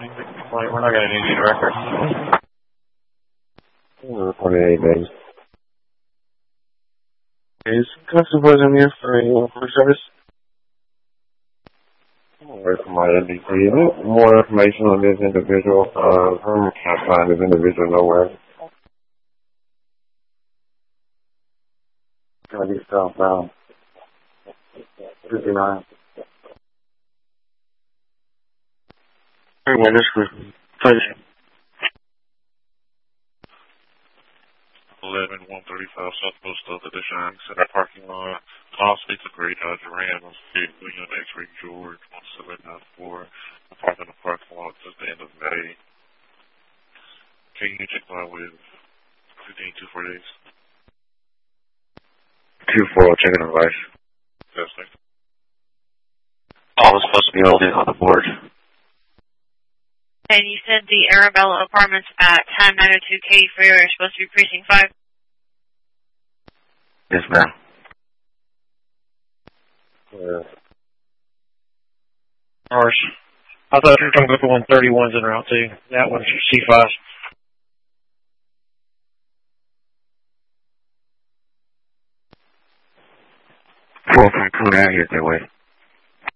We're not going to need any records. 28 days. Is Constable in here for service? Wait for my NBC. More information on this individual. I can't find this individual nowhere. Gotta be southbound. 59. Everyone, this was pleasure. 11135 Southwest of the Design Center parking lot. All speaks of Great Dodge Ram on Street William X-Ray George 1794. I'm parking the parking lot since the end of May. Can you check my with 15248? 24, checking the device. Yes, thank you. All was supposed to be holding on the board. And you said the Arabella Apartments at 10902 Katy Freeway are supposed to be precinct 5? Yes, ma'am. Yeah. Ours. I thought you were talking about the 131's en route too. That one's C5. Four from coming out here that way.